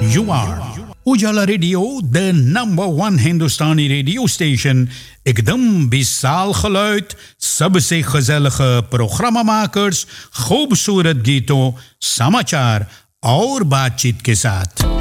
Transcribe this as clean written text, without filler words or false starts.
You are Ujala radio the number 1 Hindustani radio station एकदम 20 साल geluid सबसे gezellige programmamakers खूबसूरत गीतों समाचार और बातचीत के साथ